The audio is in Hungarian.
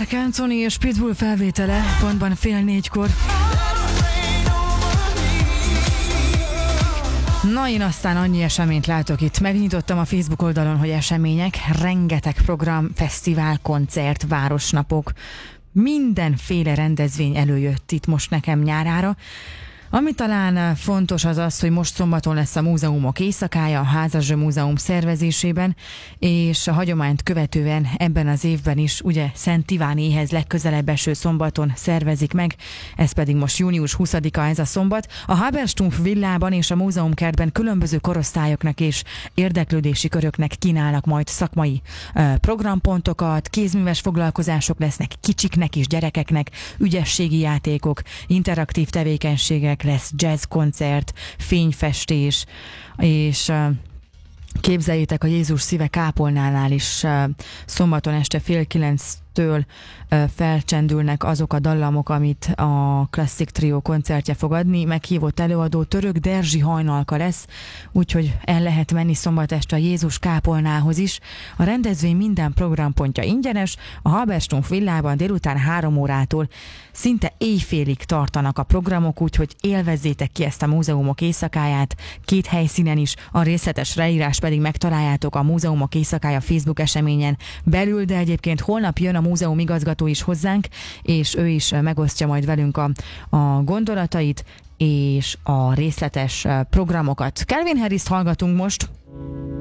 Mark Anthony és Pitbull felvétele pontban 3:30. Na, én aztán annyi eseményt látok itt. Megnyitottam a Facebook oldalon, hogy események, rengeteg program, fesztivál, koncert, városnapok, mindenféle rendezvény előjött itt most nekem nyárára. Ami talán fontos az az, hogy most szombaton lesz a múzeumok éjszakája a Házasdzső Múzeum szervezésében, és a hagyományt követően ebben az évben is ugye Szent Ivánéhez legközelebb eső szombaton szervezik meg, ez pedig most június 20-a ez a szombat. A Haberstumpf villában és a múzeumkertben különböző korosztályoknak és érdeklődési köröknek kínálnak majd szakmai programpontokat, kézműves foglalkozások lesznek kicsiknek és gyerekeknek, ügyességi játékok, interaktív tevékenységek, lesz jazzkoncert, fényfestés, és képzeljétek, a Jézus szíve kápolnánál is szombaton este 8:30-től felcsendülnek azok a dallamok, amit a Klasszik Trio koncertje fog adni. Meghívott előadó Török Derzsi hajnalka lesz, úgyhogy el lehet menni szombat este a Jézus kápolnához is. A rendezvény minden programpontja ingyenes, a Haberstumpf villában délután 3 órától szinte éjfélig tartanak a programok, úgyhogy élvezzétek ki ezt a múzeumok éjszakáját 2 helyszínen is, a részletes leírás pedig megtaláljátok a Múzeumok éjszakája Facebook eseményen belül, de egyébként holnap jön a múzeum igazgató is hozzánk, és ő is megosztja majd velünk a gondolatait és a részletes programokat. Calvin Harrist hallgatunk most.